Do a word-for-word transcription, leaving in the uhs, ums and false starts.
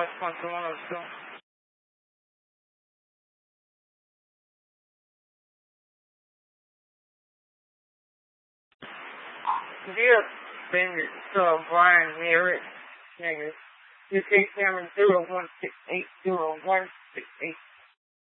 five point one oh two. Dear Bennett, so Brian Merritt, negative. U K Cameron zero one six eight zero one six eight.